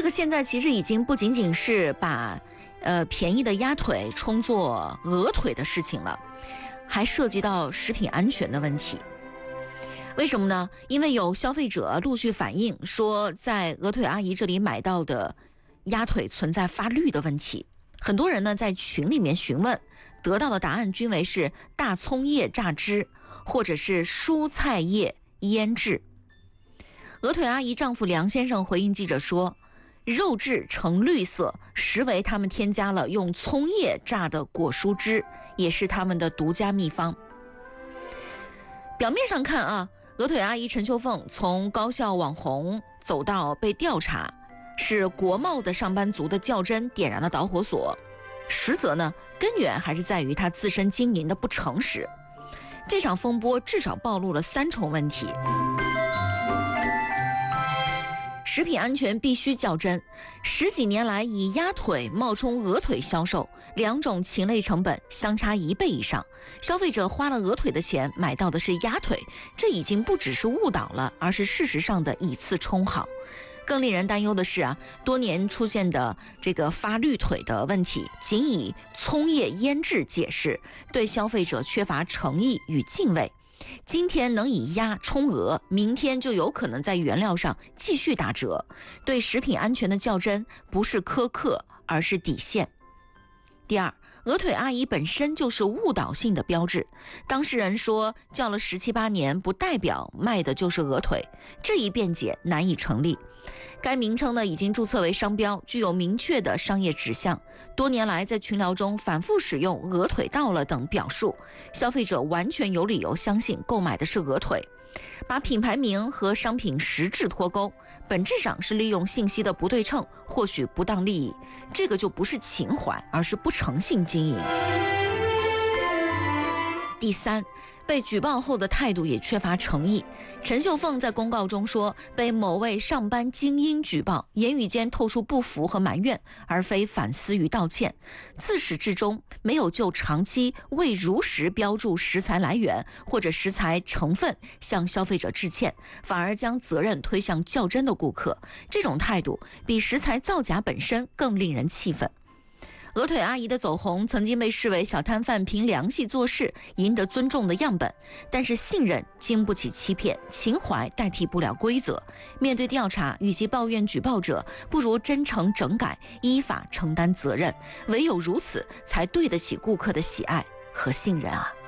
这个现在其实已经不仅仅是把便宜的鸭腿充作鹅腿的事情了，还涉及到食品安全的问题。为什么呢？因为有消费者陆续反映说，在鹅腿阿姨这里买到的鸭腿存在发绿的问题。很多人呢在群里面询问，得到的答案均为是大葱叶榨汁或者是蔬菜叶腌制。鹅腿阿姨丈夫梁先生回应记者说，肉质呈绿色，实为他们添加了用葱叶榨的果蔬汁，也是他们的独家秘方。表面上看啊，鹅腿阿姨陈秀凤从高校网红走到被调查，是国贸的上班族的较真点燃了导火索，实则呢，根源还是在于她自身经营的不诚实。这场风波至少暴露了3重问题。食品安全必须较真，10几年来以鸭腿冒充鹅腿销售，2种禽类成本相差1倍以上，消费者花了鹅腿的钱买到的是鸭腿，这已经不只是误导了，而是事实上的以次充好。更令人担忧的是啊，多年出现的这个发绿腿的问题，仅以葱叶腌制解释，对消费者缺乏诚意与敬畏。今天能以鸭充鹅，明天就有可能在原料上继续打折。对食品安全的较真不是苛刻，而是底线。第二，鹅腿阿姨本身就是误导性的标志。当事人说叫了17、18年，不代表卖的就是鹅腿，这一辩解难以成立。该名称呢已经注册为商标，具有明确的商业指向。多年来在群聊中反复使用鹅腿到了等表述，消费者完全有理由相信购买的是鹅腿。把品牌名和商品实质脱钩，本质上是利用信息的不对称，获取不当利益，这个就不是情怀，而是不诚信经营。第三，被举报后的态度也缺乏诚意。陈秀凤在公告中说，被某位上班精英举报，言语间透出不服和埋怨，而非反思与道歉。自始至终没有就长期未如实标注食材来源或者食材成分向消费者致歉，反而将责任推向较真的顾客。这种态度比食材造假本身更令人气愤。鹅腿阿姨的走红曾经被视为小摊贩凭良心做事赢得尊重的样本，但是信任经不起欺骗，情怀代替不了规则。面对调查，与其抱怨举报者，不如真诚整改，依法承担责任，唯有如此才对得起顾客的喜爱和信任啊。